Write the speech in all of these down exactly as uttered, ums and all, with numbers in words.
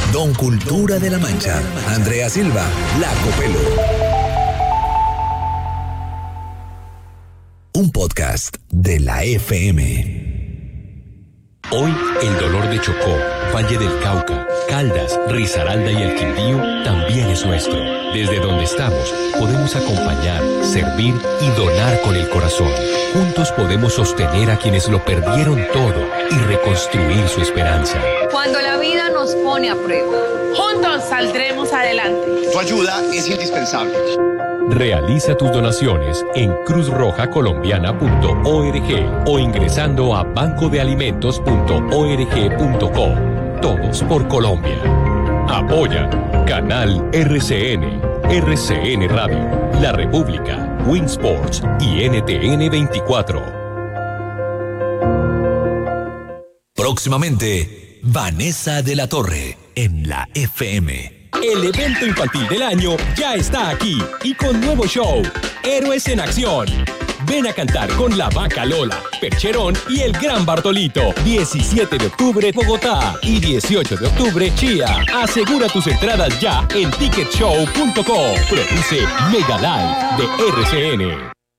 Don Cultura de la Mancha, Andrea Silva, La Copelo. Un podcast de la F M. Hoy el dolor de Chocó, Valle del Cauca, Caldas, Risaralda y el Quindío también es nuestro. Desde donde estamos podemos acompañar, servir y donar con el corazón. Juntos podemos sostener a quienes lo perdieron todo y reconstruir su esperanza. Cuando la vida nos pone a prueba, juntos saldremos adelante. Tu ayuda es indispensable. Realiza tus donaciones en cruz roja colombiana punto org o ingresando a banco de alimentos punto org punto co. Todos por Colombia. Apoya Canal R C N, R C N Radio, La República, Winsports y N T N veinticuatro. Próximamente, Vanessa de la Torre en la F M. El evento infantil del año ya está aquí y con nuevo show, Héroes en Acción. Ven a cantar con La Vaca Lola, Percherón y el Gran Bartolito. diecisiete de octubre, Bogotá y dieciocho de octubre, Chía. Asegura tus entradas ya en ticket show punto com. Produce Mega Live de R C N.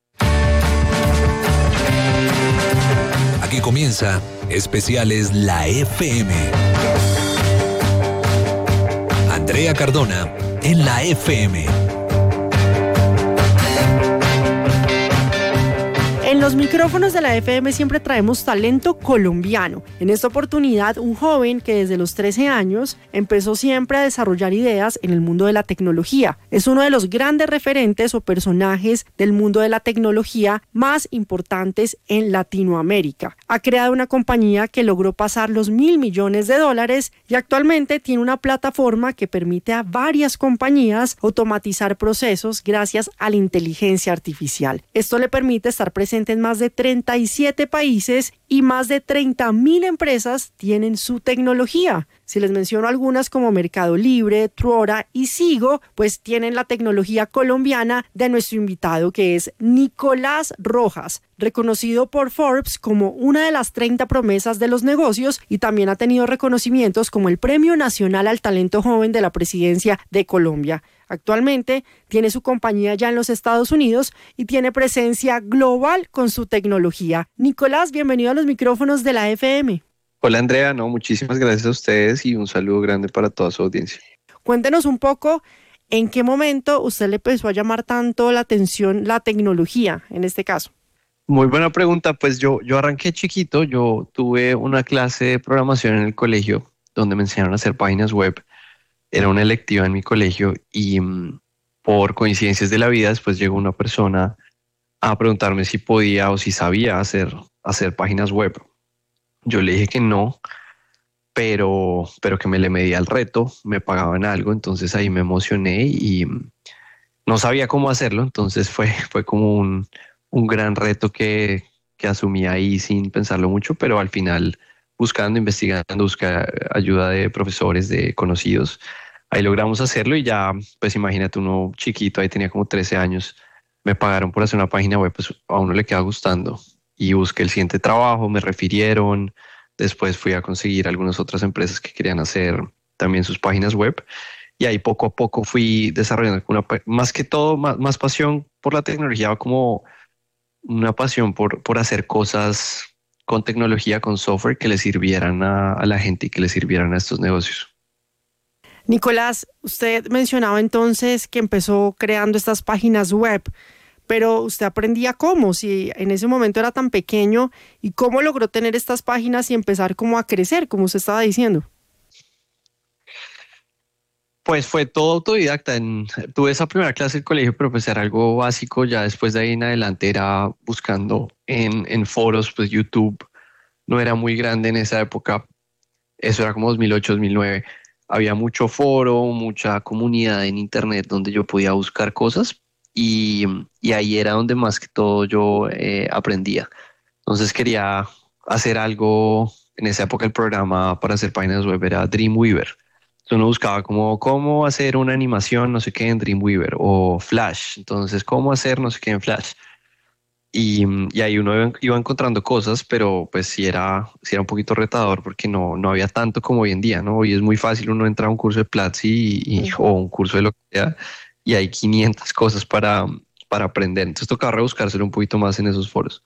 Aquí comienza Especiales La F M. Andrea Cardona en la F M. En los micrófonos de la F M siempre traemos talento colombiano. En esta oportunidad, un joven que desde los trece años empezó siempre a desarrollar ideas en el mundo de la tecnología. Es uno de los grandes referentes o personajes del mundo de la tecnología más importantes en Latinoamérica. Ha creado una compañía que logró pasar los mil millones de dólares y actualmente tiene una plataforma que permite a varias compañías automatizar procesos gracias a la inteligencia artificial. Esto le permite estar presente en más de treinta y siete países y más de treinta mil empresas tienen su tecnología. Si les menciono algunas como Mercado Libre, Truora y Sigo, pues tienen la tecnología colombiana de nuestro invitado, que es Nicolás Rojas, reconocido por Forbes como una de las treinta promesas de los negocios y también ha tenido reconocimientos como el Premio Nacional al Talento Joven de la Presidencia de Colombia. Actualmente tiene su compañía ya en los Estados Unidos y tiene presencia global con su tecnología. Nicolás, bienvenido a los micrófonos de la F M. Hola Andrea, no, muchísimas gracias a ustedes y un saludo grande para toda su audiencia. Cuéntenos un poco en qué momento usted le empezó a llamar tanto la atención la tecnología en este caso. Muy buena pregunta, pues yo, yo arranqué chiquito, yo tuve una clase de programación en el colegio donde me enseñaron a hacer páginas web. Era una electiva en mi colegio y mmm, por coincidencias de la vida después llegó una persona a preguntarme si podía o si sabía hacer, hacer páginas web. Yo le dije que no, pero, pero que me le medía el reto, me pagaban algo, entonces ahí me emocioné y no sabía cómo hacerlo, entonces fue, fue como un, un gran reto que, que asumí ahí sin pensarlo mucho, pero al final buscando, investigando, buscando ayuda de profesores, de conocidos, ahí logramos hacerlo y ya, pues imagínate uno chiquito, ahí tenía como trece años, me pagaron por hacer una página web, pues a uno le queda gustando. Y busqué el siguiente trabajo, me refirieron, después fui a conseguir algunas otras empresas que querían hacer también sus páginas web y ahí poco a poco fui desarrollando una, más que todo, más, más pasión por la tecnología, como una pasión por, por hacer cosas con tecnología, con software que le sirvieran a, a la gente y que le sirvieran a estos negocios. Nicolás, usted mencionaba entonces que empezó creando estas páginas web. Pero usted aprendía cómo, si en ese momento era tan pequeño, y cómo logró tener estas páginas y empezar como a crecer, como usted estaba diciendo. Pues fue todo autodidacta. En, tuve esa primera clase del colegio, pero pues era algo básico. Ya después de ahí en adelante era buscando en, en foros, pues YouTube no era muy grande en esa época. Eso era como dos mil ocho, dos mil nueve. Había mucho foro, mucha comunidad en internet donde yo podía buscar cosas. Y, y ahí era donde más que todo yo eh, aprendía. Entonces quería hacer algo, en esa época el programa para hacer páginas web era Dreamweaver. Entonces uno buscaba como cómo hacer una animación, no sé qué, en Dreamweaver o Flash. Entonces, cómo hacer no sé qué en Flash. Y, y ahí uno iba, iba encontrando cosas, pero pues sí era, sí era un poquito retador porque no, no había tanto como hoy en día, ¿no? Hoy es muy fácil uno entrar a un curso de Platzi y, y- o un curso de lo que sea y hay quinientas cosas para, para aprender. Entonces tocaba rebuscárselo un poquito más en esos foros.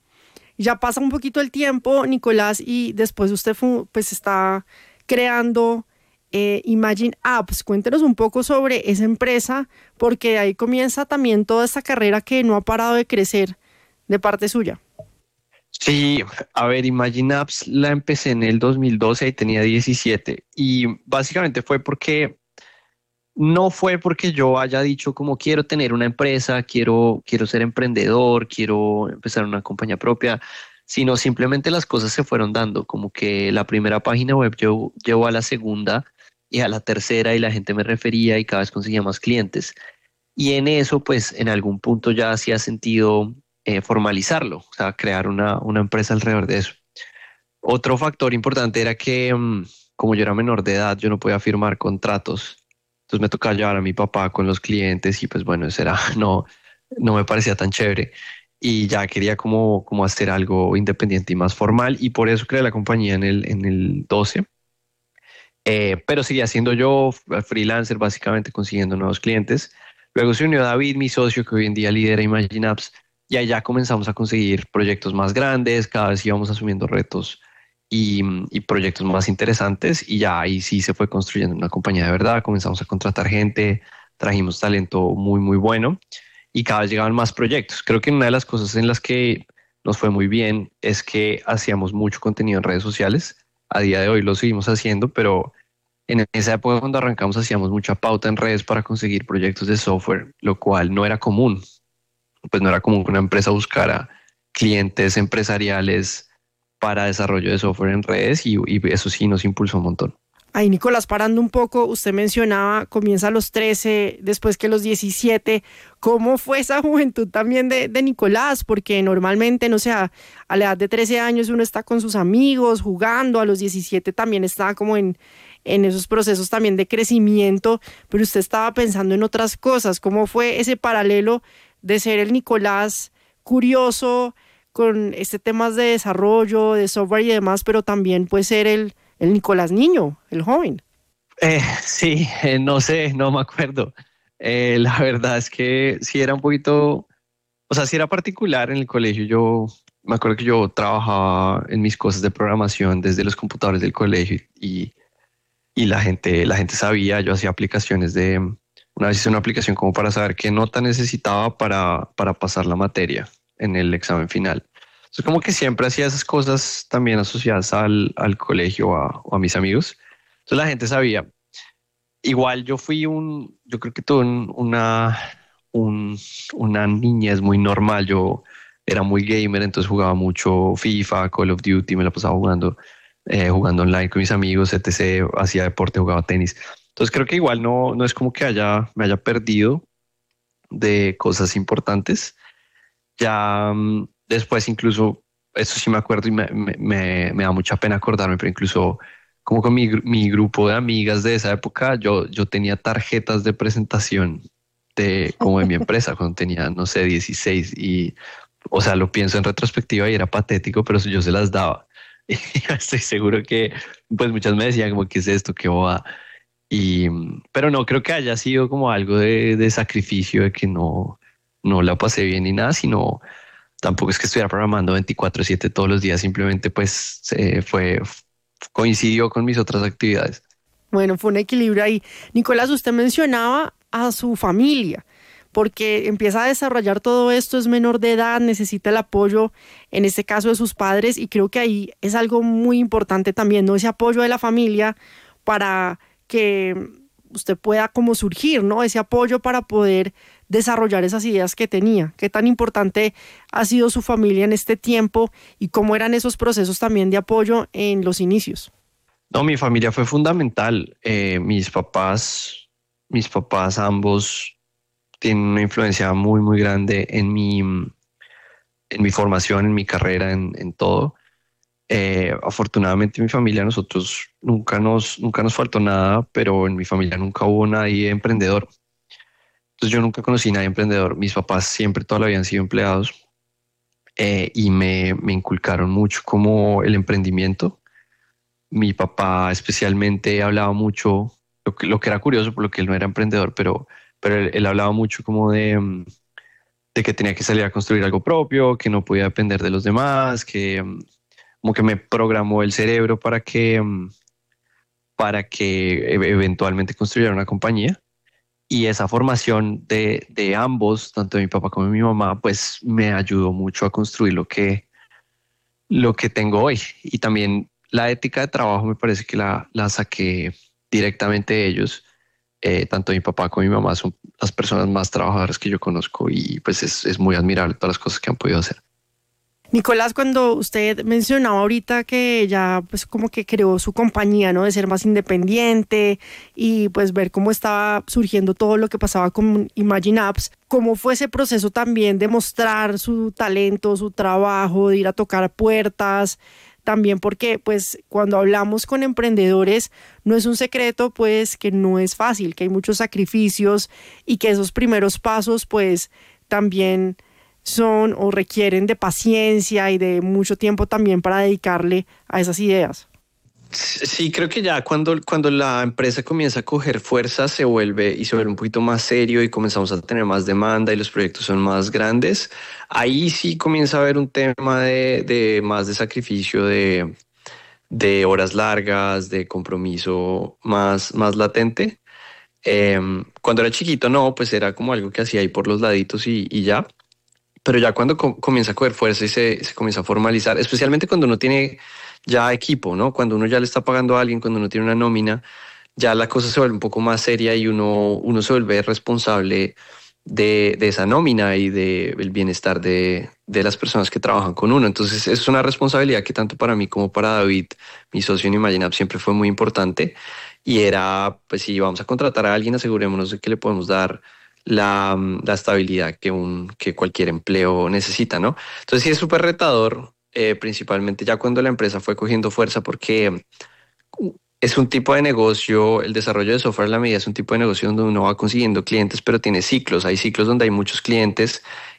Ya pasa un poquito el tiempo, Nicolás, y después usted fu- pues está creando eh, Imagine Apps. Cuéntenos un poco sobre esa empresa, porque ahí comienza también toda esta carrera que no ha parado de crecer de parte suya. Sí, a ver, Imagine Apps la empecé en el dos mil doce y tenía diecisiete y básicamente fue porque no fue porque yo haya dicho como quiero tener una empresa, quiero, quiero ser emprendedor, quiero empezar una compañía propia, sino simplemente las cosas se fueron dando, como que la primera página web yo llevó a la segunda y a la tercera y la gente me refería y cada vez conseguía más clientes. Y en eso, pues en algún punto ya hacía sentido eh, formalizarlo, o sea, crear una, una empresa alrededor de eso. Otro factor importante era que mm, como yo era menor de edad, yo no podía firmar contratos. Entonces me tocaba llevar a mi papá con los clientes y pues bueno, eso era, no, no me parecía tan chévere. Y ya quería como, como hacer algo independiente y más formal y por eso creé la compañía en el, en el doce. Eh, pero seguía siendo yo freelancer, básicamente consiguiendo nuevos clientes. Luego se unió David, mi socio, que hoy en día lidera Imagine Apps, y allá comenzamos a conseguir proyectos más grandes, cada vez íbamos asumiendo retos y, y proyectos más interesantes, y ya ahí sí se fue construyendo una compañía de verdad, comenzamos a contratar gente, trajimos talento muy, muy bueno, y cada vez llegaban más proyectos. Creo que una de las cosas en las que nos fue muy bien es que hacíamos mucho contenido en redes sociales. A día de hoy lo seguimos haciendo, pero en esa época cuando arrancamos hacíamos mucha pauta en redes para conseguir proyectos de software, lo cual no era común. Pues no era común que una empresa buscara clientes empresariales para desarrollo de software en redes y, y eso sí nos impulsó un montón. Ahí, Nicolás, parando un poco, usted mencionaba, comienza a los trece, después que los diecisiete. ¿Cómo fue esa juventud también de, de Nicolás? Porque normalmente, no sé, a, a la edad de trece años uno está con sus amigos, jugando, a los diecisiete también está como en, en esos procesos también de crecimiento, pero usted estaba pensando en otras cosas. ¿Cómo fue ese paralelo de ser el Nicolás curioso con este temas de desarrollo, de software y demás, pero también puede ser el El Nicolás niño, el joven? Eh, sí, eh, no sé, no me acuerdo. Eh, la verdad es que sí era un poquito, o sea, sí era particular en el colegio. Yo me acuerdo que yo trabajaba en mis cosas de programación desde los computadores del colegio y, y la gente, la gente sabía, yo hacía aplicaciones de, una vez hice una aplicación como para saber qué nota necesitaba para, para pasar la materia en el examen final. Entonces como que siempre hacía esas cosas también asociadas al, al colegio o a, o a mis amigos. Entonces la gente sabía. Igual yo fui un, yo creo que tuve un- una, un- una niñez muy normal. Yo era muy gamer, entonces jugaba mucho FIFA, Call of Duty, me la pasaba jugando, eh, jugando online con mis amigos, etcétera. Hacía deporte, jugaba tenis. Entonces creo que igual no, no es como que haya, me haya perdido de cosas importantes. Ya mm, después incluso, eso sí me acuerdo y me, me, me- me da mucha pena acordarme, pero incluso como con mi, gru- mi grupo de amigas de esa época, yo, yo tenía tarjetas de presentación de, como de mi empresa cuando tenía, no sé, dieciséis y, o sea, lo pienso en retrospectiva y era patético, pero yo se las daba. Y estoy seguro que, pues muchas me decían como, ¿qué es esto? ¿Qué boba? Y, mm, pero no creo que haya sido como algo de, de sacrificio, de que no, no la pasé bien ni nada, sino tampoco es que estuviera programando veinticuatro siete todos los días, simplemente pues se fue, coincidió con mis otras actividades. Bueno, fue un equilibrio ahí. Nicolás, usted mencionaba a su familia, porque empieza a desarrollar todo esto, es menor de edad, necesita el apoyo, en este caso de sus padres, y creo que ahí es algo muy importante también, ¿no? Ese apoyo de la familia para que usted pueda como surgir, ¿no? Ese apoyo para poder desarrollar esas ideas que tenía. ¿Qué tan importante ha sido su familia en este tiempo y cómo eran esos procesos también de apoyo en los inicios? No, mi familia fue fundamental. Eh, mis papás, mis papás ambos tienen una influencia muy, muy grande en mi, en mi formación, en mi carrera, en, en todo. Eh, afortunadamente en mi familia nosotros nunca nos, nunca nos faltó nada, pero en mi familia nunca hubo nadie emprendedor. Entonces yo nunca conocí a nadie emprendedor. Mis papás siempre toda la vida han sido empleados. eh, y me, me inculcaron mucho como el emprendimiento. Mi papá especialmente hablaba mucho, lo que, lo que era curioso, por lo que él no era emprendedor, pero, pero él, él hablaba mucho como de, de que tenía que salir a construir algo propio, que no podía depender de los demás, que como que me programó el cerebro para que, para que eventualmente construyera una compañía. Y esa formación de, de ambos, tanto de mi papá como de mi mamá, pues me ayudó mucho a construir lo que, lo que tengo hoy. Y también la ética de trabajo me parece que la, la saqué directamente de ellos. Eh, tanto mi papá como mi mamá son las personas más trabajadoras que yo conozco y pues es, es muy admirable todas las cosas que han podido hacer. Nicolás, cuando usted mencionaba ahorita que ya pues como que creó su compañía, ¿no? De ser más independiente y pues ver cómo estaba surgiendo todo lo que pasaba con Imagine Apps, ¿cómo fue ese proceso también de mostrar su talento, su trabajo, de ir a tocar puertas? También porque pues cuando hablamos con emprendedores no es un secreto pues que no es fácil, que hay muchos sacrificios y que esos primeros pasos pues también son o requieren de paciencia y de mucho tiempo también para dedicarle a esas ideas. Sí, creo que ya cuando, cuando la empresa comienza a coger fuerza se vuelve y se vuelve un poquito más serio y comenzamos a tener más demanda y los proyectos son más grandes, ahí sí comienza a haber un tema de, de más de sacrificio, de, de horas largas, de compromiso más, más latente. Eh, cuando era chiquito no, pues era como algo que hacía ahí por los laditos y, y ya. Pero ya cuando com- comienza a coger fuerza y se, se comienza a formalizar, especialmente cuando uno tiene ya equipo, ¿no? Cuando uno ya le está pagando a alguien, cuando uno tiene una nómina, ya la cosa se vuelve un poco más seria y uno, uno se vuelve responsable de, de esa nómina y del de bienestar de, de las personas que trabajan con uno. Entonces es una responsabilidad que tanto para mí como para David, mi socio en Imagine Apps, siempre fue muy importante. Y era, pues si vamos a contratar a alguien, asegurémonos de que le podemos dar La, la estabilidad que, un, que cualquier empleo necesita, ¿no? Entonces sí es súper retador, eh, principalmente ya cuando la empresa fue cogiendo fuerza porque es un tipo de negocio, el desarrollo de software a la medida es un tipo de negocio donde uno va consiguiendo clientes, pero tiene ciclos, hay ciclos donde hay muchos clientes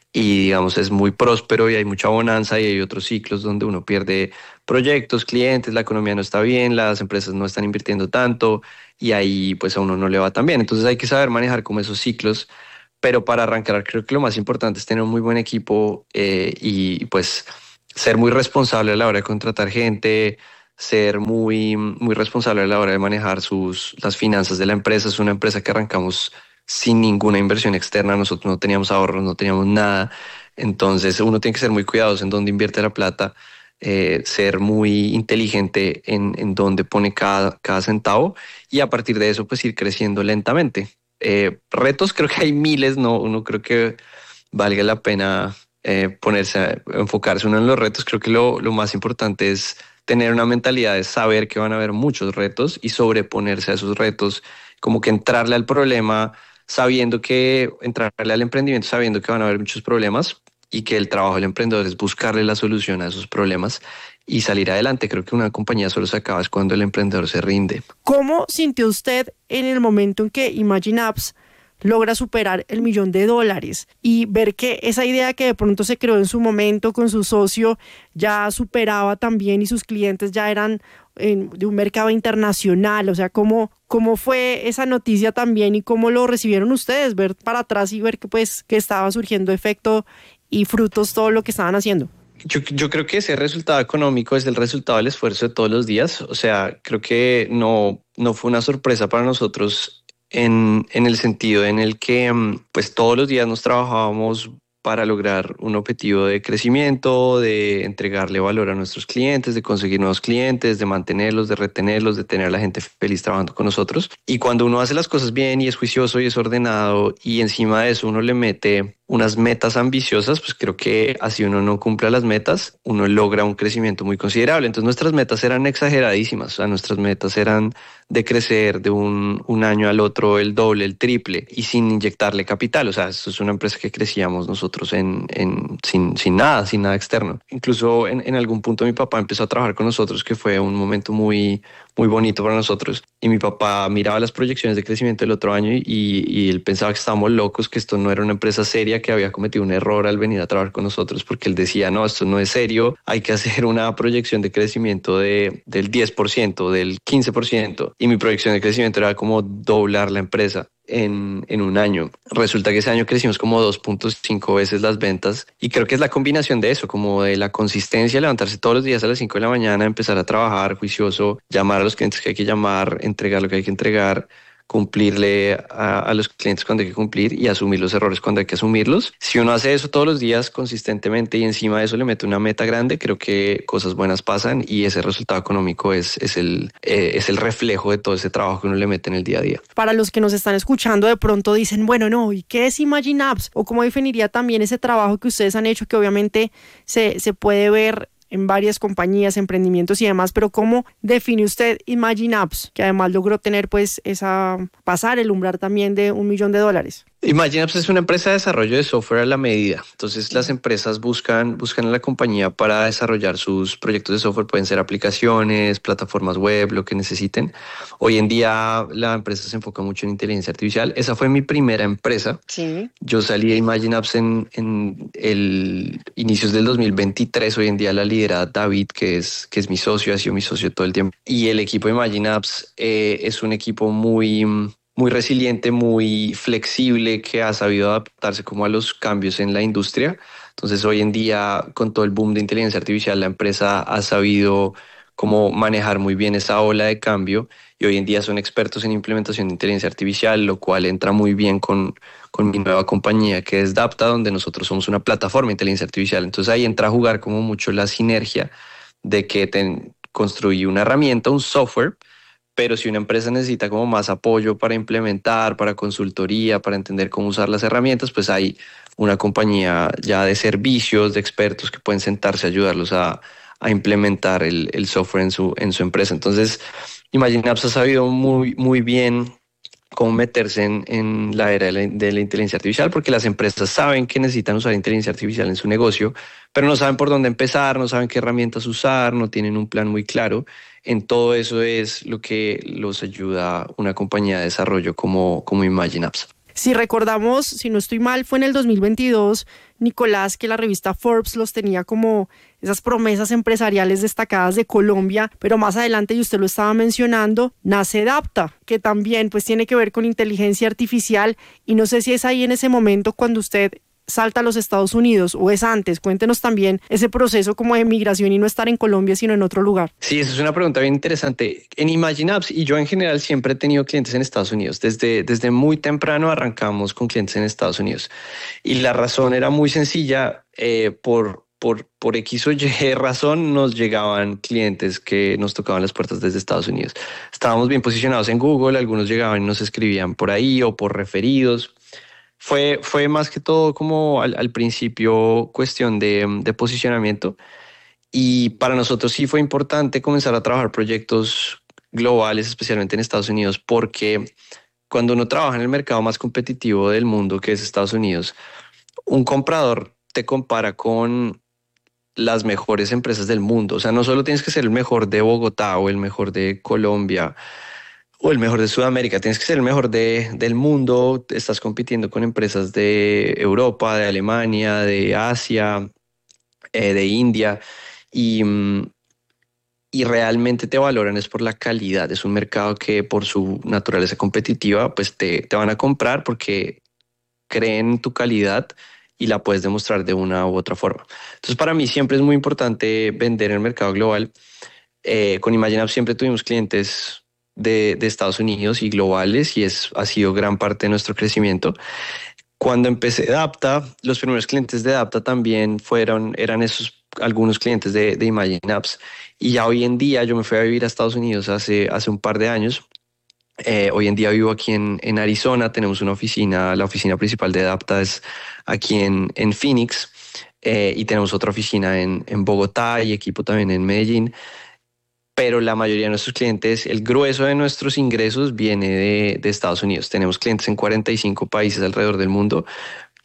y digamos es muy próspero y hay mucha bonanza y hay otros ciclos donde uno pierde proyectos, clientes, la economía no está bien, las empresas no están invirtiendo tanto y ahí pues a uno no le va tan bien. Entonces hay que saber manejar como esos ciclos, pero para arrancar creo que lo más importante es tener un muy buen equipo eh, y pues ser muy responsable a la hora de contratar gente, ser muy, muy responsable a la hora de manejar sus, las finanzas de la empresa. Es una empresa que arrancamos sin ninguna inversión externa, nosotros no teníamos ahorros, no teníamos nada, entonces uno tiene que ser muy cuidadoso en dónde invierte la plata, eh, ser muy inteligente en, en dónde pone cada, cada centavo y a partir de eso pues ir creciendo lentamente. Eh, retos creo que hay miles, no, uno creo que valga la pena eh, ponerse a enfocarse uno en los retos. Creo que lo, lo más importante es tener una mentalidad de saber que van a haber muchos retos y sobreponerse a esos retos, como que entrarle al problema sabiendo que, entrarle al emprendimiento sabiendo que van a haber muchos problemas y que el trabajo del emprendedor es buscarle la solución a esos problemas y salir adelante. Creo que una compañía solo se acaba es cuando el emprendedor se rinde. ¿Cómo sintió usted en el momento en que Imagine Apps logra superar el millón de dólares y ver que esa idea que de pronto se creó en su momento con su socio ya superaba también y sus clientes ya eran en, de un mercado internacional? O sea, ¿cómo, cómo fue esa noticia también y cómo lo recibieron ustedes? Ver para atrás y ver que, pues, que estaba surgiendo efecto y frutos todo lo que estaban haciendo. Yo, yo creo que ese resultado económico es el resultado del esfuerzo de todos los días. O sea, creo que no, no fue una sorpresa para nosotros en, en el sentido en el que pues todos los días nos trabajábamos para lograr un objetivo de crecimiento, de entregarle valor a nuestros clientes, de conseguir nuevos clientes, de mantenerlos, de retenerlos, de tener a la gente feliz trabajando con nosotros. Y cuando uno hace las cosas bien y es juicioso y es ordenado y encima de eso uno le mete unas metas ambiciosas, pues creo que así uno no cumpla las metas, uno logra un crecimiento muy considerable. Entonces nuestras metas eran exageradísimas, o sea, nuestras metas eran de crecer de un, un año al otro el doble, el triple y sin inyectarle capital. O sea, esto es una empresa que crecíamos nosotros en, en, sin, sin nada, sin nada externo. Incluso en, en algún punto mi papá empezó a trabajar con nosotros, que fue un momento muy, muy bonito para nosotros. Y mi papá miraba las proyecciones de crecimiento del otro año y, y él pensaba que estábamos locos, que esto no era una empresa seria, que había cometido un error al venir a trabajar con nosotros, porque él decía, no, esto no es serio, hay que hacer una proyección de crecimiento de, del diez por ciento, del quince por ciento. Y mi proyección de crecimiento era como doblar la empresa en, en un año. Resulta que ese año crecimos como dos punto cinco veces las ventas y creo que es la combinación de eso, como de la consistencia, levantarse todos los días a las cinco de la mañana, empezar a trabajar juicioso, llamar a los clientes que hay que llamar, entregar lo que hay que entregar, cumplirle a, a los clientes cuando hay que cumplir y asumir los errores cuando hay que asumirlos. Si uno hace eso todos los días consistentemente y encima de eso le mete una meta grande, creo que cosas buenas pasan y ese resultado económico es, es, el, eh, es el reflejo de todo ese trabajo que uno le mete en el día a día. Para los que nos están escuchando de pronto dicen, bueno, no, ¿y qué es Imagine Apps? O cómo definiría también ese trabajo que ustedes han hecho, que obviamente se, se puede ver en varias compañías, emprendimientos y demás, pero ¿cómo define usted Imagine Apps, que además logró tener pues esa, pasar el umbral también de un millón de dólares? Imagine Apps es una empresa de desarrollo de software a la medida. Entonces las empresas buscan, buscan a la compañía para desarrollar sus proyectos de software. Pueden ser aplicaciones, plataformas web, lo que necesiten. Hoy en día la empresa se enfoca mucho en inteligencia artificial. Esa fue mi primera empresa. Sí. Yo salí de Imagine Apps en, en el inicios del dos mil veintitrés. Hoy en día la lidera David, que es, que es mi socio, ha sido mi socio todo el tiempo. Y el equipo de Imagine Apps eh, es un equipo muy... muy resiliente, muy flexible, que ha sabido adaptarse como a los cambios en la industria. Entonces hoy en día, con todo el boom de inteligencia artificial, la empresa ha sabido cómo manejar muy bien esa ola de cambio y hoy en día son expertos en implementación de inteligencia artificial, lo cual entra muy bien con, con mi nueva compañía que es Dapta, donde nosotros somos una plataforma de inteligencia artificial. Entonces ahí entra a jugar como mucho la sinergia de que te construí una herramienta, un software, pero si una empresa necesita como más apoyo para implementar, para consultoría, para entender cómo usar las herramientas, pues hay una compañía ya de servicios, de expertos que pueden sentarse a ayudarlos a, a implementar el, el software en su, en su empresa. Entonces, Imagine Apps ha sabido muy, muy bien cómo meterse en, en la era de la, de la inteligencia artificial, porque las empresas saben que necesitan usar inteligencia artificial en su negocio, pero no saben por dónde empezar, no saben qué herramientas usar, no tienen un plan muy claro. En todo eso es lo que los ayuda una compañía de desarrollo como, como Imagine Apps. Si recordamos, si no estoy mal, fue en el dos mil veintidós, Nicolás, que la revista Forbes los tenía como esas promesas empresariales destacadas de Colombia, pero más adelante, y usted lo estaba mencionando, nace Dapta, que también pues tiene que ver con inteligencia artificial, y no sé si es ahí en ese momento cuando usted salta a los Estados Unidos o es antes. Cuéntenos también ese proceso como de migración y no estar en Colombia sino en otro lugar. Sí, esa es una pregunta bien interesante. En Imagine Apps y yo en general siempre he tenido clientes en Estados Unidos. Desde, desde muy temprano arrancamos con clientes en Estados Unidos y la razón era muy sencilla. Eh, por, por, por X o Y razón nos llegaban clientes que nos tocaban las puertas desde Estados Unidos. Estábamos bien posicionados en Google, algunos llegaban y nos escribían por ahí o por referidos. Fue, fue más que todo como al, al principio cuestión de, de posicionamiento y para nosotros sí fue importante comenzar a trabajar proyectos globales, especialmente en Estados Unidos, porque cuando uno trabaja en el mercado más competitivo del mundo, que es Estados Unidos, un comprador te compara con las mejores empresas del mundo. O sea, no solo tienes que ser el mejor de Bogotá o el mejor de Colombia o el mejor de Sudamérica, tienes que ser el mejor de, del mundo. Estás compitiendo con empresas de Europa, de Alemania, de Asia, eh, de India y, y realmente te valoran es por la calidad. Es un mercado que por su naturaleza competitiva pues te, te van a comprar porque creen en tu calidad y la puedes demostrar de una u otra forma. Entonces para mí siempre es muy importante vender en el mercado global. Eh, con Imagine Apps siempre tuvimos clientes De, de Estados Unidos y globales y es, ha sido gran parte de nuestro crecimiento. Cuando empecé Dapta, los primeros clientes de Dapta también fueron, eran esos algunos clientes de, de Imagine Apps y ya hoy en día yo me fui a vivir a Estados Unidos hace, hace un par de años. Eh, hoy en día vivo aquí en, en Arizona, tenemos una oficina, la oficina principal de Dapta es aquí en, en Phoenix eh, y tenemos otra oficina en, en Bogotá y equipo también en Medellín. Pero la mayoría de nuestros clientes, el grueso de nuestros ingresos viene de, de Estados Unidos. Tenemos clientes en cuarenta y cinco países alrededor del mundo,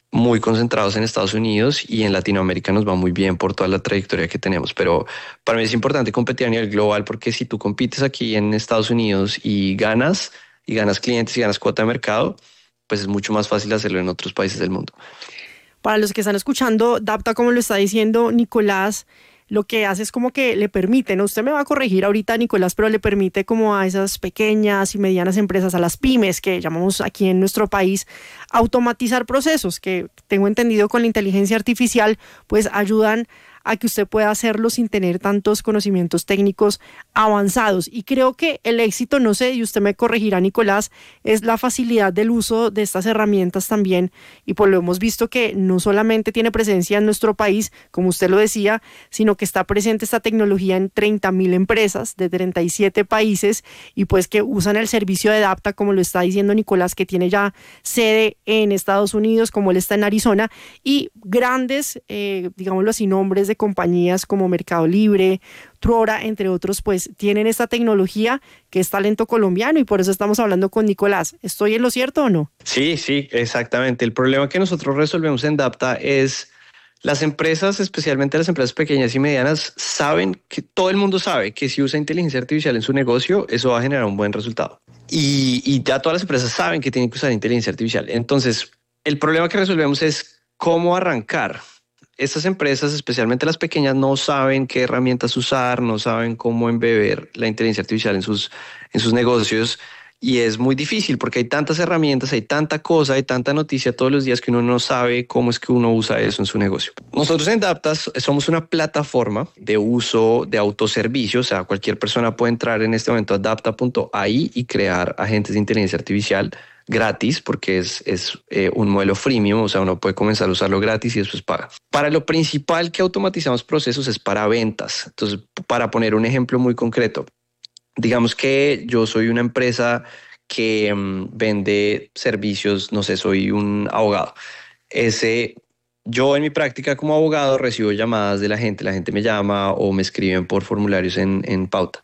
muy concentrados en Estados Unidos y en Latinoamérica nos va muy bien por toda la trayectoria que tenemos. Pero para mí es importante competir a nivel global porque si tú compites aquí en Estados Unidos y ganas, y ganas clientes y ganas cuota de mercado, pues es mucho más fácil hacerlo en otros países del mundo. Para los que están escuchando, Dapta, como lo está diciendo Nicolás, lo que hace es como que le permite, ¿no? Usted me va a corregir ahorita, Nicolás, pero le permite como a esas pequeñas y medianas empresas, a las pymes que llamamos aquí en nuestro país, automatizar procesos que, tengo entendido, con la inteligencia artificial, pues ayudan a que usted pueda hacerlo sin tener tantos conocimientos técnicos avanzados. Y creo que el éxito, no sé, y usted me corregirá, Nicolás, es la facilidad del uso de estas herramientas también. Y pues lo hemos visto que no solamente tiene presencia en nuestro país, como usted lo decía, sino que está presente esta tecnología en treinta mil empresas de treinta y siete países y pues que usan el servicio de Dapta, como lo está diciendo Nicolás, que tiene ya sede en Estados Unidos, como él está en Arizona, y grandes, eh, digámoslo así, nombres de compañías como Mercado Libre, Truora, entre otros, pues tienen esta tecnología que es talento colombiano y por eso estamos hablando con Nicolás. ¿Estoy en lo cierto o no? Sí, sí, exactamente. El problema que nosotros resolvemos en Dapta es las empresas, especialmente las empresas pequeñas y medianas, saben que todo el mundo sabe que si usa inteligencia artificial en su negocio, eso va a generar un buen resultado. Y, y ya todas las empresas saben que tienen que usar inteligencia artificial. Entonces, el problema que resolvemos es cómo arrancar. Estas empresas, especialmente las pequeñas, no saben qué herramientas usar, no saben cómo embeber la inteligencia artificial en sus, en sus negocios y es muy difícil porque hay tantas herramientas, hay tanta cosa, hay tanta noticia todos los días que uno no sabe cómo es que uno usa eso en su negocio. Nosotros en Dapta somos una plataforma de uso de autoservicio, o sea, cualquier persona puede entrar en este momento a dapta punto a i y crear agentes de inteligencia artificial gratis porque es, es eh, un modelo freemium, o sea, uno puede comenzar a usarlo gratis y después paga. Para lo principal que automatizamos procesos es para ventas. Entonces, para poner un ejemplo muy concreto, digamos que yo soy una empresa que um, vende servicios, no sé, soy un abogado. Ese, yo en mi práctica como abogado recibo llamadas de la gente, la gente me llama o me escriben por formularios en, en Pauta.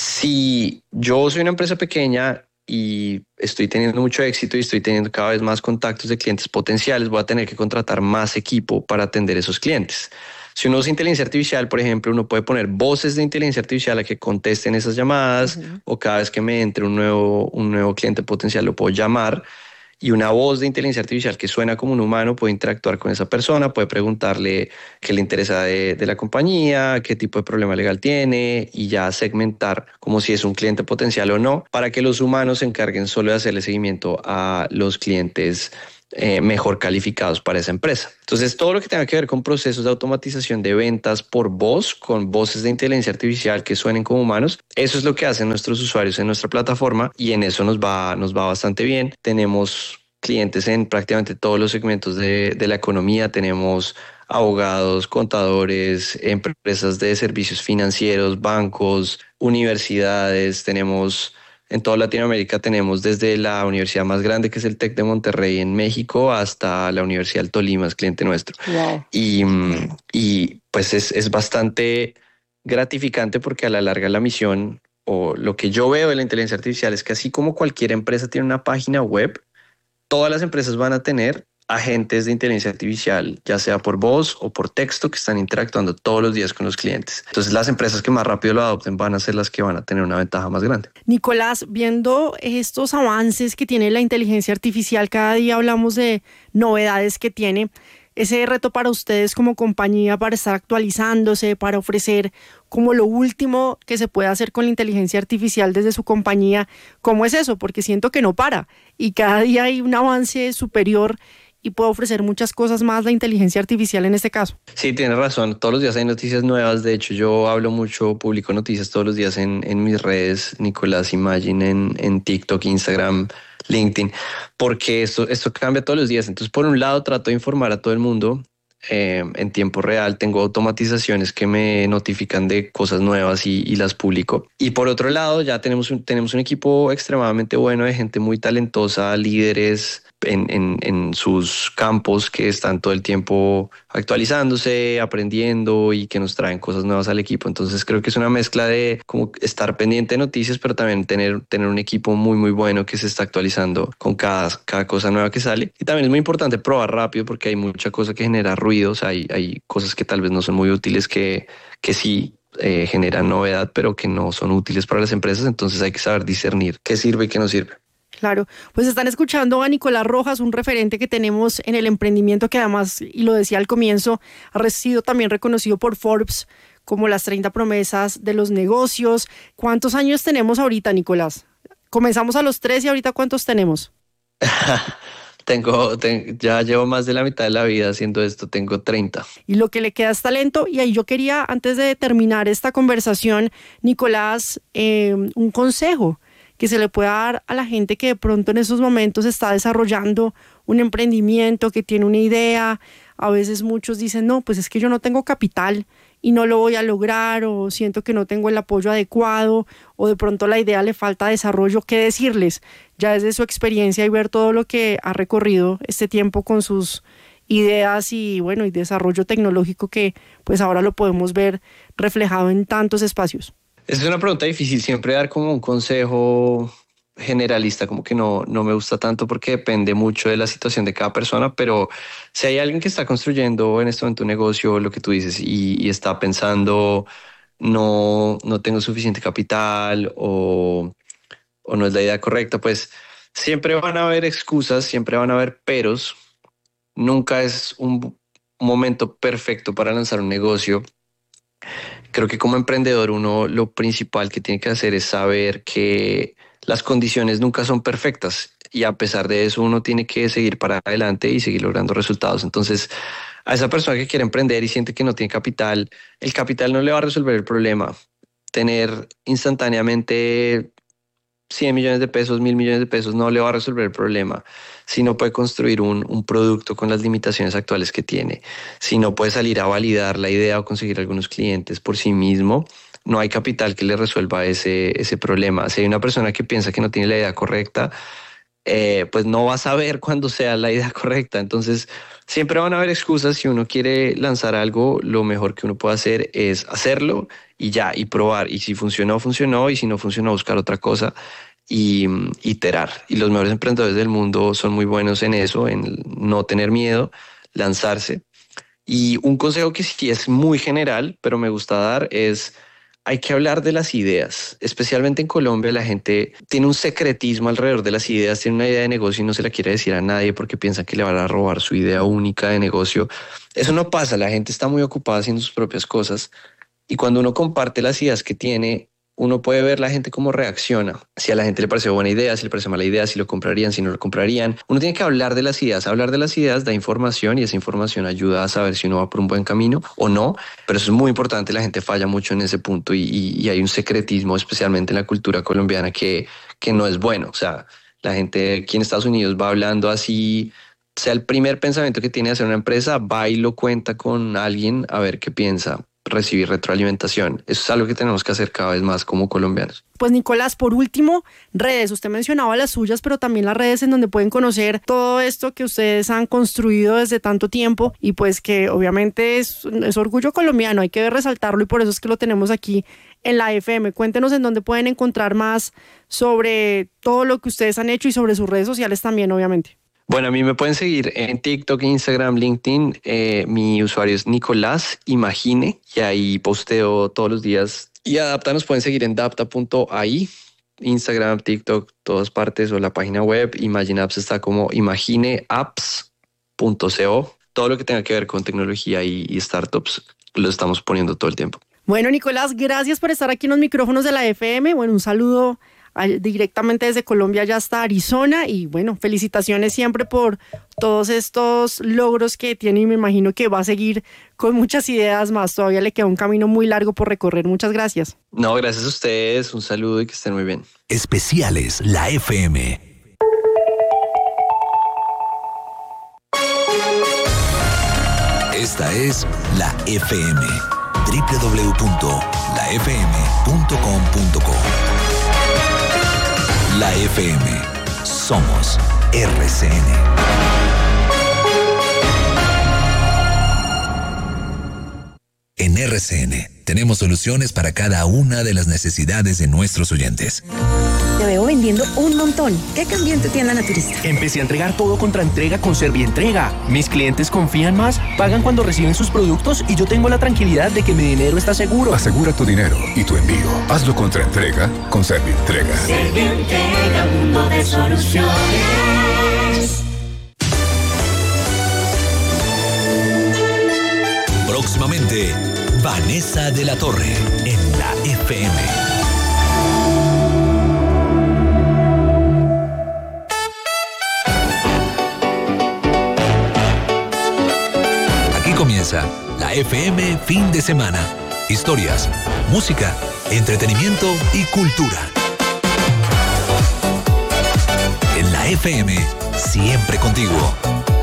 Si yo soy una empresa pequeña y estoy teniendo mucho éxito y estoy teniendo cada vez más contactos de clientes potenciales, voy a tener que contratar más equipo para atender esos clientes. Si uno usa inteligencia artificial, por ejemplo, uno puede poner voces de inteligencia artificial a que contesten esas llamadas uh-huh. o cada vez que me entre un nuevo, un nuevo cliente potencial lo puedo llamar y una voz de inteligencia artificial que suena como un humano puede interactuar con esa persona, puede preguntarle qué le interesa de, de la compañía, qué tipo de problema legal tiene y ya segmentar como si es un cliente potencial o no para que los humanos se encarguen solo de hacerle seguimiento a los clientes eh, mejor calificados para esa empresa. Entonces, todo lo que tenga que ver con procesos de automatización de ventas por voz, con voces de inteligencia artificial que suenen como humanos, eso es lo que hacen nuestros usuarios en nuestra plataforma y en eso nos va, nos va bastante bien. Tenemos clientes en prácticamente todos los segmentos de, de la economía, tenemos abogados, contadores, empresas de servicios financieros, bancos, universidades, tenemos... En toda Latinoamérica tenemos desde la universidad más grande, que es el TEC de Monterrey en México, hasta la Universidad del Tolima, es cliente nuestro. Wow. Y, y pues es, es bastante gratificante porque a la larga la misión o lo que yo veo de la inteligencia artificial es que así como cualquier empresa tiene una página web, todas las empresas van a tener agentes de inteligencia artificial, ya sea por voz o por texto, que están interactuando todos los días con los clientes. Entonces, las empresas que más rápido lo adopten van a ser las que van a tener una ventaja más grande. Nicolás, viendo estos avances que tiene la inteligencia artificial, cada día hablamos de novedades que tiene. Ese reto para ustedes como compañía, para estar actualizándose, para ofrecer como lo último que se puede hacer con la inteligencia artificial desde su compañía, ¿cómo es eso? Porque siento que no para y cada día hay un avance superior y puede ofrecer muchas cosas más la inteligencia artificial en este caso. Sí, tienes razón. Todos los días hay noticias nuevas. De hecho, yo hablo mucho, publico noticias todos los días en, en mis redes, Nicolás Imagine, en, en TikTok, Instagram, LinkedIn, porque esto, esto cambia todos los días. Entonces, por un lado, trato de informar a todo el mundo eh, en tiempo real. Tengo automatizaciones que me notifican de cosas nuevas y, y las publico. Y por otro lado, ya tenemos un, tenemos un equipo extremadamente bueno de gente muy talentosa, líderes, en, en, en sus campos que están todo el tiempo actualizándose, aprendiendo y que nos traen cosas nuevas al equipo. Entonces creo que es una mezcla de como estar pendiente de noticias, pero también tener, tener un equipo muy muy bueno que se está actualizando con cada, cada cosa nueva que sale. Y también es muy importante probar rápido porque hay mucha cosa que genera ruidos, hay, hay cosas que tal vez no son muy útiles que, que sí eh, generan novedad, pero que no son útiles para las empresas. Entonces hay que saber discernir qué sirve y qué no sirve. Claro, pues están escuchando a Nicolás Rojas, un referente que tenemos en el emprendimiento que además, y lo decía al comienzo, ha sido también reconocido por Forbes como las treinta promesas de los negocios. ¿Cuántos años tenemos ahorita, Nicolás? Comenzamos a los tres y ahorita ¿cuántos tenemos? Tengo, ten, ya llevo más de la mitad de la vida haciendo esto, tengo treinta. Y lo que le queda es talento. Y ahí yo quería, antes de terminar esta conversación, Nicolás, eh, un consejo que se le pueda dar a la gente que de pronto en esos momentos está desarrollando un emprendimiento, que tiene una idea. A veces muchos dicen, no, pues es que yo no tengo capital y no lo voy a lograr, o siento que no tengo el apoyo adecuado, o de pronto la idea le falta desarrollo. ¿Qué decirles? Ya desde su experiencia y ver todo lo que ha recorrido este tiempo con sus ideas y bueno, y desarrollo tecnológico que pues ahora lo podemos ver reflejado en tantos espacios. Es una pregunta difícil, siempre dar como un consejo generalista, como que no, no me gusta tanto porque depende mucho de la situación de cada persona, pero si hay alguien que está construyendo en este momento un negocio, lo que tú dices, y, y está pensando no, no tengo suficiente capital o, o no es la idea correcta, pues siempre van a haber excusas, siempre van a haber peros, nunca es un momento perfecto para lanzar un negocio. Creo que como emprendedor uno lo principal que tiene que hacer es saber que las condiciones nunca son perfectas y a pesar de eso uno tiene que seguir para adelante y seguir logrando resultados. Entonces a esa persona que quiere emprender y siente que no tiene capital, el capital no le va a resolver el problema. Tener instantáneamente cien millones de pesos, mil millones de pesos no le va a resolver el problema. Si no puede construir un, un producto con las limitaciones actuales que tiene, si no puede salir a validar la idea o conseguir algunos clientes por sí mismo, no hay capital que le resuelva ese, ese problema. Si hay una persona que piensa que no tiene la idea correcta, eh, pues no va a saber cuándo sea la idea correcta. Entonces siempre van a haber excusas. Si uno quiere lanzar algo, lo mejor que uno puede hacer es hacerlo y ya, y probar. Y si funcionó, funcionó, y si no funcionó, buscar otra cosa y iterar. Y los mejores emprendedores del mundo son muy buenos en eso, en no tener miedo, lanzarse. Y un consejo que sí es muy general, pero me gusta dar, es hay que hablar de las ideas. Especialmente en Colombia la gente tiene un secretismo alrededor de las ideas, tiene una idea de negocio y no se la quiere decir a nadie porque piensa que le van a robar su idea única de negocio. Eso no pasa, la gente está muy ocupada haciendo sus propias cosas y cuando uno comparte las ideas que tiene, uno puede ver la gente cómo reacciona. Si a la gente le parece buena idea, si le parece mala idea, si lo comprarían, si no lo comprarían. Uno tiene que hablar de las ideas. Hablar de las ideas da información y esa información ayuda a saber si uno va por un buen camino o no. Pero eso es muy importante. La gente falla mucho en ese punto y, y, y hay un secretismo, especialmente en la cultura colombiana, que, que no es bueno. O sea, la gente aquí en Estados Unidos va hablando así, sea el primer pensamiento que tiene de hacer una empresa, va y lo cuenta con alguien a ver qué piensa. Recibir retroalimentación. Eso es algo que tenemos que hacer cada vez más como colombianos. Pues Nicolás, por último, redes. Usted mencionaba las suyas, pero también las redes en donde pueden conocer todo esto que ustedes han construido desde tanto tiempo y pues que obviamente es, es orgullo colombiano, hay que resaltarlo y por eso es que lo tenemos aquí en la F M. Cuéntenos en dónde pueden encontrar más sobre todo lo que ustedes han hecho y sobre sus redes sociales también, obviamente. Bueno, a mí me pueden seguir en TikTok, Instagram, LinkedIn. Eh, mi usuario es Nicolás Imagine y ahí posteo todos los días. Y a Dapta nos pueden seguir en dapta punto a i, Instagram, TikTok, todas partes o la página web. Imagine Apps está como imagine apps punto co. Todo lo que tenga que ver con tecnología y, y startups lo estamos poniendo todo el tiempo. Bueno, Nicolás, gracias por estar aquí en los micrófonos de la F M. Bueno, un saludo directamente desde Colombia ya hasta Arizona y bueno, felicitaciones siempre por todos estos logros que tiene y me imagino que va a seguir con muchas ideas más, todavía le queda un camino muy largo por recorrer. Muchas gracias. No, gracias a ustedes, un saludo y que estén muy bien. Especiales La F M. Esta es La F M, doble u doble u doble u punto la f m punto com punto co. La F M. Somos R C N. En R C N tenemos soluciones para cada una de las necesidades de nuestros oyentes. Te veo vendiendo un montón. ¿Qué cambió en tu tienda naturista? Empecé a entregar todo contra entrega con Servientrega. Mis clientes confían más, pagan cuando reciben sus productos y yo tengo la tranquilidad de que mi dinero está seguro. Asegura tu dinero y tu envío. Hazlo contra entrega con Servientrega. Servientrega, mundo de soluciones. Próximamente, Vanessa de la Torre en la F M. Aquí comienza la F M Fin de Semana. Historias, música, entretenimiento y cultura. En la F M, siempre contigo.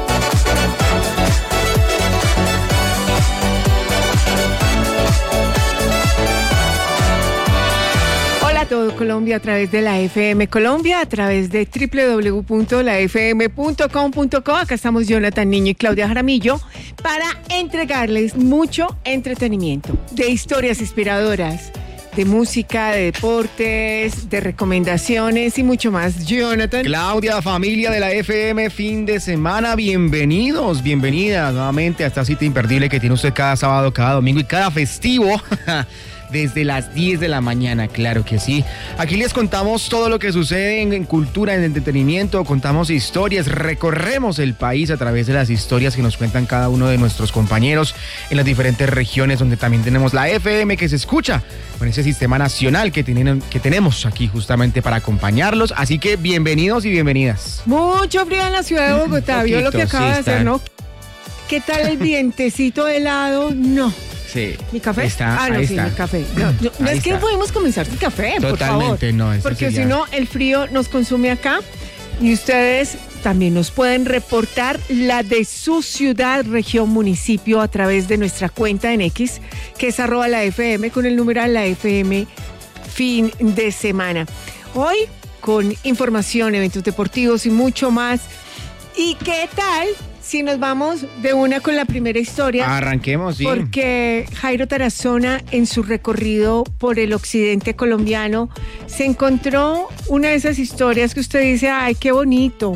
Todo Colombia a través de la F M Colombia, a través de doble u doble u doble u punto la f m punto com punto co. Acá estamos Jonathan Niño y Claudia Jaramillo para entregarles mucho entretenimiento, de historias inspiradoras, de música, de deportes, de recomendaciones y mucho más. Jonathan. Claudia, familia de la F M Fin de Semana, bienvenidos, bienvenidas nuevamente a esta cita imperdible que tiene usted cada sábado, cada domingo y cada festivo. Desde las diez de la mañana, claro que sí. Aquí les contamos todo lo que sucede en, en cultura, en entretenimiento, contamos historias, recorremos el país a través de las historias que nos cuentan cada uno de nuestros compañeros en las diferentes regiones, donde también tenemos la F M que se escucha con ese sistema nacional que, tienen, que tenemos aquí justamente para acompañarlos. Así que bienvenidos y bienvenidas. Mucho frío en la ciudad de Bogotá, vio lo que acaba sí, de hacer, ¿no? ¿Qué tal el vientecito helado? No. Sí. ¿Mi café? Está, ah, no, ahí sí, está. mi café. No, no, no es que podemos comenzar sin café, por favor. Totalmente, no. Porque si no, el frío nos consume acá y ustedes también nos pueden reportar la de su ciudad, región, municipio a través de nuestra cuenta en X, que es arroba la F M con el numeral la F M Fin de Semana. Hoy con información, eventos deportivos y mucho más. ¿Y qué tal si nos vamos de una con la primera historia? Arranquemos, sí. Porque Jairo Tarazona, en su recorrido por el occidente colombiano, se encontró una de esas historias que usted dice, ay, qué bonito.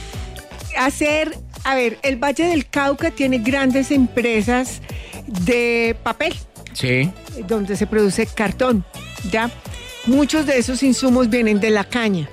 Hacer, a ver, el Valle del Cauca tiene grandes empresas de papel. Sí. Donde se produce cartón, ¿ya? Muchos de esos insumos vienen de la caña.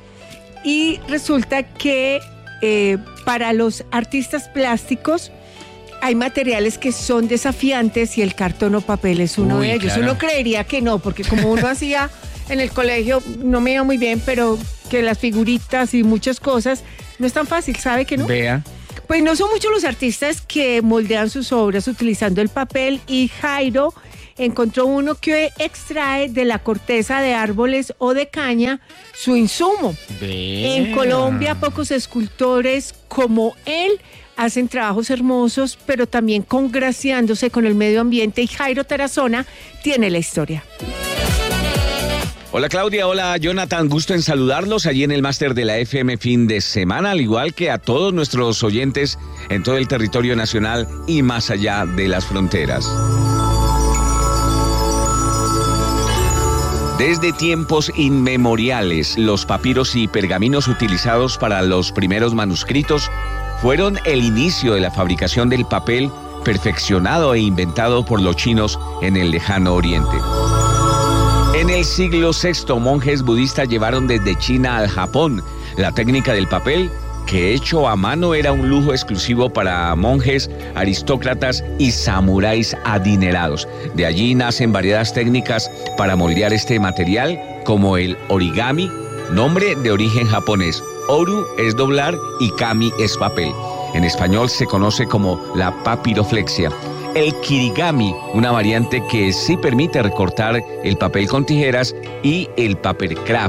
Y resulta que Eh, para los artistas plásticos hay materiales que son desafiantes y el cartón o papel es uno Uy, de ellos. claro. Uno creería que no, porque como uno hacía en el colegio, no me iba muy bien, pero que las figuritas y muchas cosas no es tan fácil, ¿sabe que no? Vea. Pues no son muchos los artistas que moldean sus obras utilizando el papel y Jairo encontró uno que extrae de la corteza de árboles o de caña su insumo. Vea. En Colombia pocos escultores como él hacen trabajos hermosos, pero también congraciándose con el medio ambiente, y Jairo Tarazona tiene la historia. Hola Claudia, hola Jonathan, gusto en saludarlos allí en el máster de la F M Fin de Semana, al igual que a todos nuestros oyentes en todo el territorio nacional y más allá de las fronteras. Desde tiempos inmemoriales, los papiros y pergaminos utilizados para los primeros manuscritos fueron el inicio de la fabricación del papel perfeccionado e inventado por los chinos en el lejano oriente. En el siglo sexto, monjes budistas llevaron desde China al Japón la técnica del papel, que hecho a mano era un lujo exclusivo para monjes, aristócratas y samuráis adinerados. De allí nacen variadas técnicas para moldear este material, como el origami, nombre de origen japonés. Oru es doblar y kami es papel. En español se conoce como la papiroflexia. El kirigami, una variante que sí permite recortar el papel con tijeras, y el papercraft,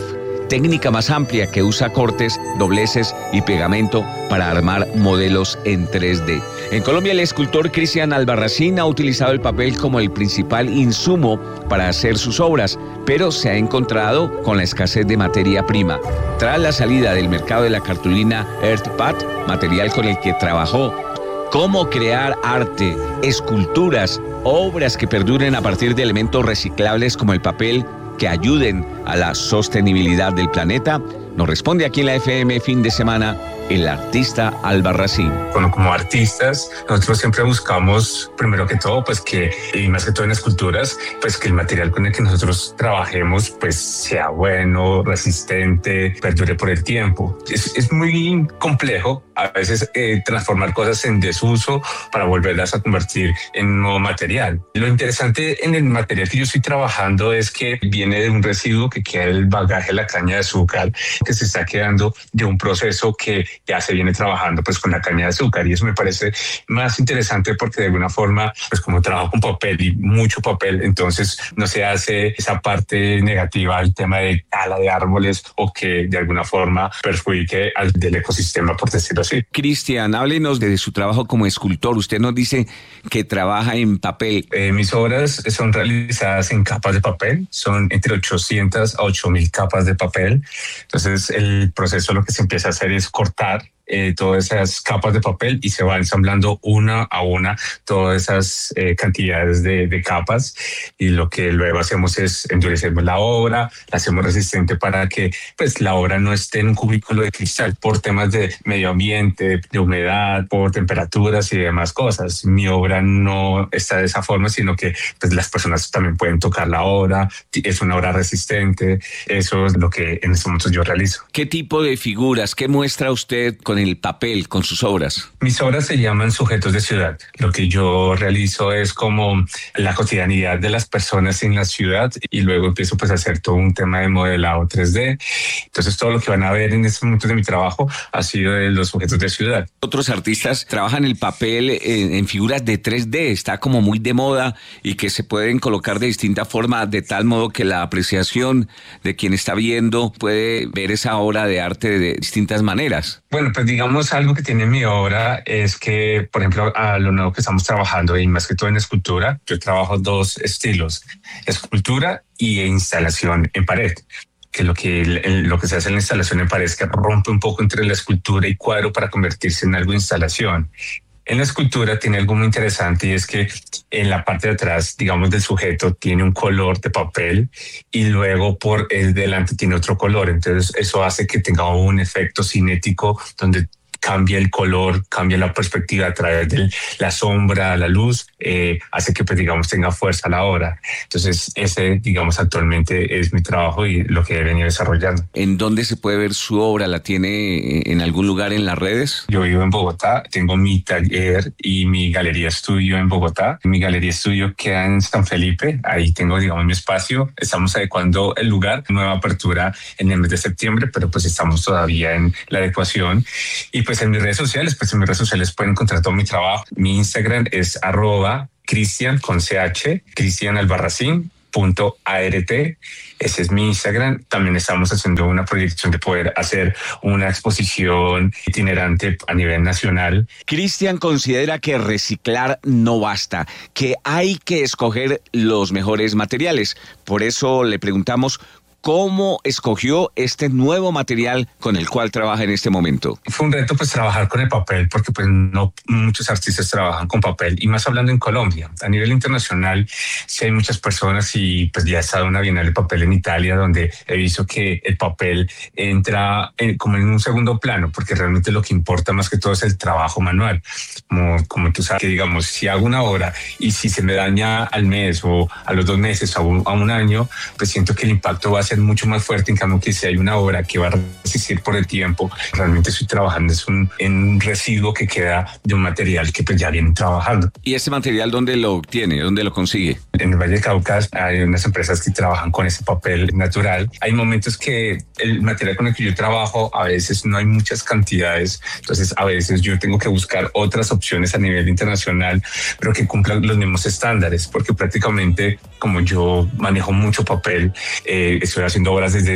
técnica más amplia que usa cortes, dobleces y pegamento para armar modelos en tres D. En Colombia, el escultor Cristian Albarracín ha utilizado el papel como el principal insumo para hacer sus obras, pero se ha encontrado con la escasez de materia prima. Tras la salida del mercado de la cartulina EarthPad, material con el que trabajó, cómo crear arte, esculturas, obras que perduren a partir de elementos reciclables como el papel que ayuden a la sostenibilidad del planeta, nos responde aquí en la F M Fin de Semana el artista Albarracín. Bueno, como artistas, nosotros siempre buscamos, primero que todo, pues que, y más que todo en esculturas, pues que el material con el que nosotros trabajemos, pues sea bueno, resistente, perdure por el tiempo. Es, es muy complejo a veces eh, transformar cosas en desuso para volverlas a convertir en nuevo material. Lo interesante en el material que yo estoy trabajando es que viene de un residuo que queda el bagaje de la caña de azúcar, que se está quedando de un proceso que ya se viene trabajando pues con la caña de azúcar, y eso me parece más interesante porque de alguna forma pues como trabajo con papel y mucho papel, entonces no se hace esa parte negativa al tema de tala de árboles o que de alguna forma perjudique al del ecosistema, por decirlo así. Cristian, háblenos de su trabajo como escultor. Usted nos dice que trabaja en papel. Eh, mis obras son realizadas en capas de papel, son entre ochocientas a ocho mil capas de papel. Entonces el proceso lo que se empieza a hacer es cortar Eh, todas esas capas de papel y se va ensamblando una a una todas esas eh, cantidades de, de capas, y lo que luego hacemos es endurecemos la obra, la hacemos resistente para que pues la obra no esté en un cubículo de cristal por temas de medio ambiente, de humedad, por temperaturas y demás cosas. Mi obra no está de esa forma, sino que pues las personas también pueden tocar la obra, es una obra resistente. Eso es lo que en estos momentos yo realizo. ¿Qué tipo de figuras, qué muestra usted con el papel, con sus obras? Mis obras se llaman sujetos de ciudad. Lo que yo realizo es como la cotidianidad de las personas en la ciudad, y luego empiezo pues a hacer todo un tema de modelado tres D. Entonces todo lo que van a ver en este momento de mi trabajo ha sido de los sujetos de ciudad. Otros artistas trabajan el papel en, en figuras de tres D, está como muy de moda y que se pueden colocar de distinta forma, de tal modo que la apreciación de quien está viendo puede ver esa obra de arte de distintas maneras. Bueno, pues digamos algo que tiene mi obra es que, por ejemplo, a lo nuevo que estamos trabajando, y más que todo en escultura, yo trabajo dos estilos, escultura y instalación en pared. Que lo que lo que se hace en la instalación en pared es que rompe un poco entre la escultura y cuadro para convertirse en algo de instalación. En la escultura tiene algo muy interesante, y es que en la parte de atrás, digamos, del sujeto tiene un color de papel y luego por el delante tiene otro color. Entonces eso hace que tenga un efecto cinético donde cambia el color, cambia la perspectiva a través de la sombra, la luz, eh, hace que, pues, digamos, tenga fuerza la obra. Entonces, ese, digamos, actualmente es mi trabajo y lo que he venido desarrollando. ¿En dónde se puede ver su obra? ¿La tiene en algún lugar en las redes? Yo vivo en Bogotá, tengo mi taller y mi galería estudio en Bogotá. Mi galería estudio queda en San Felipe, ahí tengo, digamos, mi espacio. Estamos adecuando el lugar, nueva apertura en el mes de septiembre, pero pues estamos todavía en la adecuación. Y pues en mis redes sociales, pues en mis redes sociales pueden encontrar todo mi trabajo. Mi Instagram es arroba Cristian con ch, Cristian Albarracín punto art. Ese es mi Instagram. También estamos haciendo una proyección de poder hacer una exposición itinerante a nivel nacional. Cristian considera que reciclar no basta, que hay que escoger los mejores materiales. Por eso le preguntamos ¿cómo escogió este nuevo material con el cual trabaja en este momento? Fue un reto pues trabajar con el papel, porque pues no muchos artistas trabajan con papel, y más hablando en Colombia. A nivel internacional sí hay muchas personas, y pues ya he estado en una bienal de papel en Italia donde he visto que el papel entra en, como en un segundo plano, porque realmente lo que importa más que todo es el trabajo manual. Como, como tú sabes, que digamos, si hago una obra y si se me daña al mes o a los dos meses o a un, a un año, pues siento que el impacto va a ser mucho más fuerte. En cambio, que si hay una obra que va a resistir por el tiempo, realmente estoy trabajando es un, en un residuo que queda de un material que pues ya vienen trabajando. ¿Y ese material dónde lo obtiene? ¿Dónde lo consigue? En el Valle del Cauca hay unas empresas que trabajan con ese papel natural. Hay momentos que el material con el que yo trabajo a veces no hay muchas cantidades, entonces a veces yo tengo que buscar otras opciones a nivel internacional, pero que cumplan los mismos estándares, porque prácticamente como yo manejo mucho papel, eh, estoy haciendo obras desde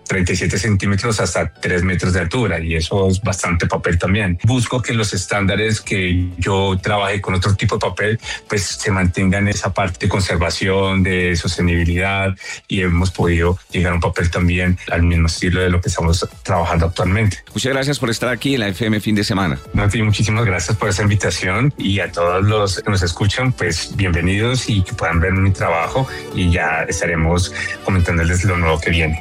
treinta y siete centímetros hasta tres metros de altura, y eso es bastante papel también. Busco que los estándares que yo trabaje con otro tipo de papel pues se mantengan esa parte de conservación, de sostenibilidad, y hemos podido llegar a un papel también al mismo estilo de lo que estamos trabajando actualmente. Muchas gracias por estar aquí en la F M Fin de Semana. Nati, muchísimas gracias por esa invitación, y a todos los que nos escuchan, pues bienvenidos y que puedan ver mi trabajo, y ya estaremos comentándoles lo nuevo que viene.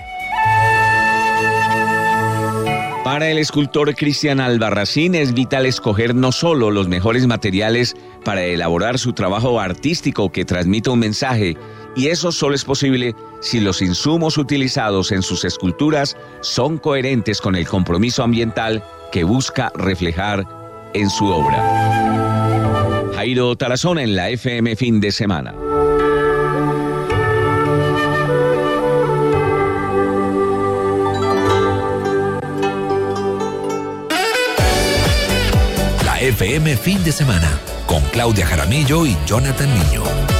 Para el escultor Cristian Albarracín es vital escoger no solo los mejores materiales para elaborar su trabajo artístico que transmita un mensaje, y eso solo es posible si los insumos utilizados en sus esculturas son coherentes con el compromiso ambiental que busca reflejar en su obra. Jairo Tarazona en la F M Fin de Semana. F M Fin de Semana con Claudia Jaramillo y Jonathan Niño.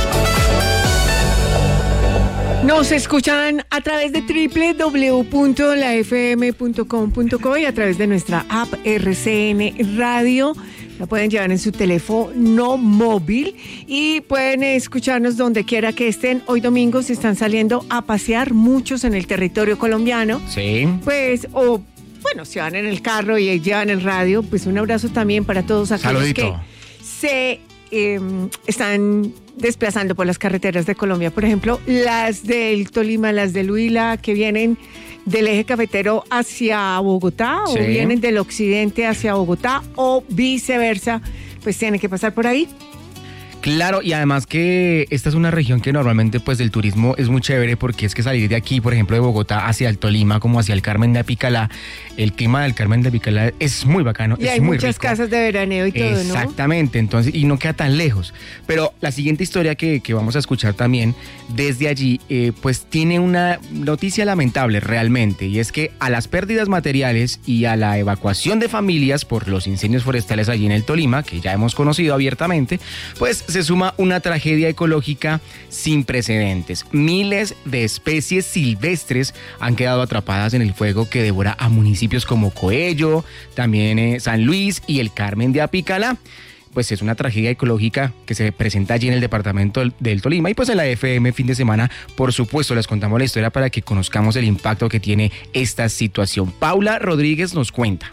Nos escuchan a través de doble u doble u doble u punto la f m punto com punto co y a través de nuestra app R C N Radio. La pueden llevar en su teléfono móvil y pueden escucharnos donde quiera que estén. Hoy domingo se están saliendo a pasear muchos en el territorio colombiano. Sí. Pues, o bueno, si van en el carro y llevan el radio, pues un abrazo también para todos aquellos Saludito. que se eh, están desplazando por las carreteras de Colombia. Por ejemplo, las del Tolima, las del Huila, que vienen del eje cafetero hacia Bogotá, sí. o vienen del occidente hacia Bogotá, o viceversa, pues tienen que pasar por ahí. Claro, y además que esta es una región que normalmente pues el turismo es muy chévere, porque es que salir de aquí, por ejemplo de Bogotá hacia el Tolima, como hacia el Carmen de Apicalá, el clima del Carmen de Apicalá es muy bacano, y es hay muy muchas rico. casas de veraneo y todo, ¿no? Exactamente, entonces, y no queda tan lejos. Pero la siguiente historia que, que vamos a escuchar también desde allí, eh, pues tiene una noticia lamentable realmente, y es que a las pérdidas materiales y a la evacuación de familias por los incendios forestales allí en el Tolima, que ya hemos conocido abiertamente, pues se suma una tragedia ecológica sin precedentes. Miles de especies silvestres han quedado atrapadas en el fuego que devora a municipios como Coello, también eh, San Luis y el Carmen de Apicalá. Pues es una tragedia ecológica que se presenta allí en el departamento del, del Tolima, y pues en la F M Fin de Semana, por supuesto, les contamos la historia para que conozcamos el impacto que tiene esta situación. Paula Rodríguez nos cuenta.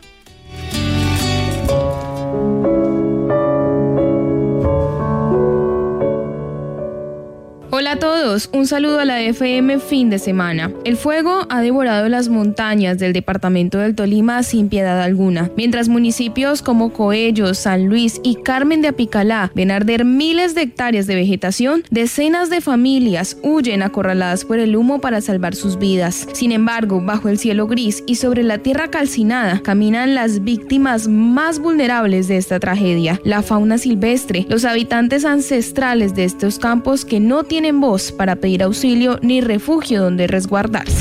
Hola a todos, un saludo a la F M Fin de Semana. El fuego ha devorado las montañas del departamento del Tolima sin piedad alguna, mientras municipios como Coello, San Luis y Carmen de Apicalá ven arder miles de hectáreas de vegetación. Decenas de familias huyen acorraladas por el humo para salvar sus vidas. Sin embargo, bajo el cielo gris y sobre la tierra calcinada caminan las víctimas más vulnerables de esta tragedia: la fauna silvestre, los habitantes ancestrales de estos campos que no tienen tienen voz para pedir auxilio ni refugio donde resguardarse.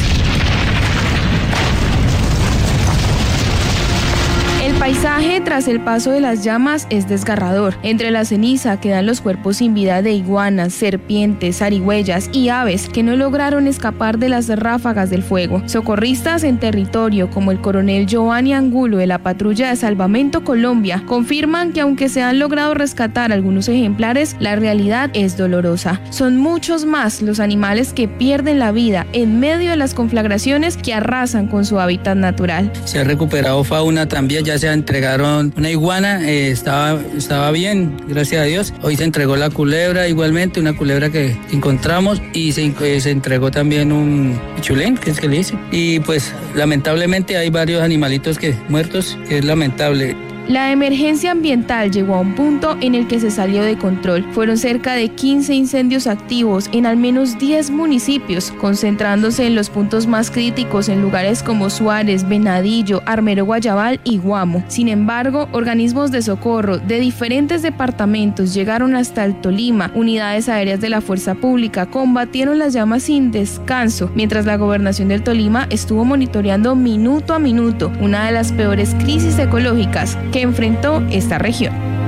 El paisaje tras el paso de las llamas es desgarrador. Entre la ceniza quedan los cuerpos sin vida de iguanas, serpientes, zarigüeyas y aves que no lograron escapar de las ráfagas del fuego. Socorristas en territorio como el coronel Giovanni Angulo de la Patrulla de Salvamento Colombia confirman que aunque se han logrado rescatar algunos ejemplares, la realidad es dolorosa. Son muchos más los animales que pierden la vida en medio de las conflagraciones que arrasan con su hábitat natural. Se ha recuperado fauna también, ya se entregaron una iguana, eh, estaba, estaba bien, gracias a Dios. Hoy se entregó la culebra igualmente, una culebra que encontramos, y se, eh, se entregó también un chulén, que es que le dice. Y pues lamentablemente hay varios animalitos que muertos, que es lamentable. La emergencia ambiental llegó a un punto en el que se salió de control. Fueron cerca de quince incendios activos en al menos diez municipios, concentrándose en los puntos más críticos en lugares como Suárez, Venadillo, Armero Guayabal y Guamo. Sin embargo, organismos de socorro de diferentes departamentos llegaron hasta el Tolima. Unidades aéreas de la Fuerza Pública combatieron las llamas sin descanso, mientras la Gobernación del Tolima estuvo monitoreando minuto a minuto una de las peores crisis ecológicas que enfrentó esta región.